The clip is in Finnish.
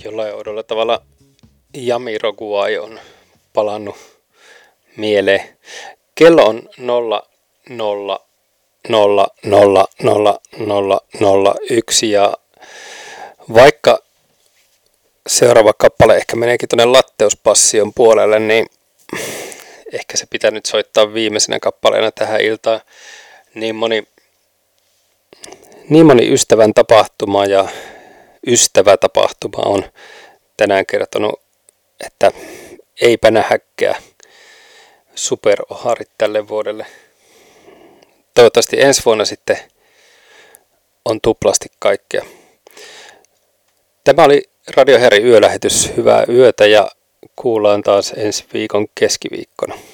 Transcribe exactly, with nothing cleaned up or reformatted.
Jollain oudolla tavalla Jamiroquai on palannut mieleen. Kello on nolla nolla nolla nolla nolla nolla nolla yksi ja vaikka seuraava kappale ehkä meneekin tuonne Latteuspassion puolelle, niin ehkä se pitää nyt soittaa viimeisenä kappaleena tähän iltaan. Niin moni, niin moni ystävän tapahtuma ja ystävätapahtuma on tänään kertonut, että eipä nähäkään superoharit tälle vuodelle. Toivottavasti ensi vuonna sitten on tuplasti kaikkea. Tämä oli Radio Häri yölähetys. Hyvää yötä ja kuullaan taas ensi viikon keskiviikkona.